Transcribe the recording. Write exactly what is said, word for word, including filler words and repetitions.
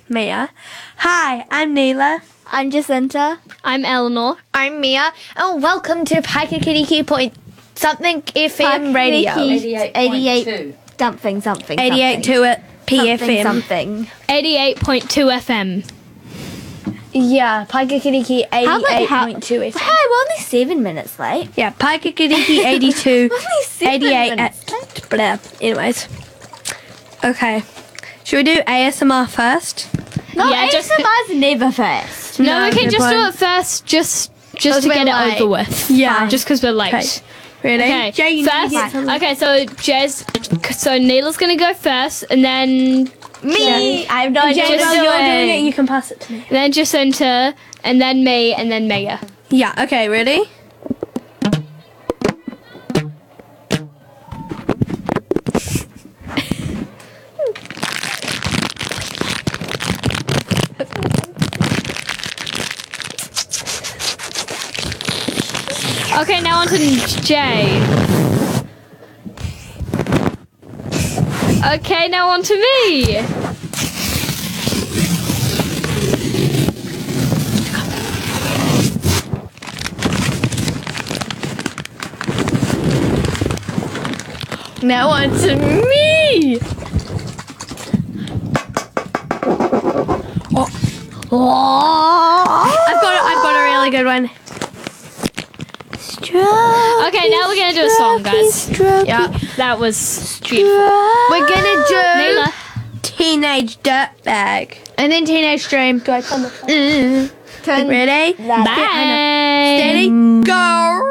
Mia. Hi, I'm Neela. I'm Jacinta. I'm Eleanor. I'm Mia, and welcome to Paikakiriki Point something F M radio. eighty-eight something something. eighty-eight to it P F something, M. something. eighty-eight point two F M. Yeah, Paikakiriki How about eighty-eight how? point two F M. Hey, we're only seven minutes late. Yeah, Paikakiriki eighty-two, Only seven eighty-eight. minutes At, blah. Anyways, okay. Should we do A S M R first? No, Yeah, yeah, just- just never first. No, No, we can good just do one. it first, just just 'Cause to we're get it late. over with. Yeah. Just because we're late. Okay. Ready? Okay, Jay, you need to first. get something. Okay, so Jez, so Neela's gonna go first, and then Me, I have no idea Jay, what while I'm you're doing it, doing. you can pass it to me. then Jacinta, and then me, and then Mia. Yeah. Okay. Ready? Okay, now on to Jay. Okay, now on to me. Now on to me. I've got. A, I've got a really good one. Okay, now we're gonna do a song, guys. Yeah, That was beautiful. we're gonna do Neela. Teenage dirtbag. and then Teenage Dream. Do I come? Mm. Ready? Bye. Steady. Go.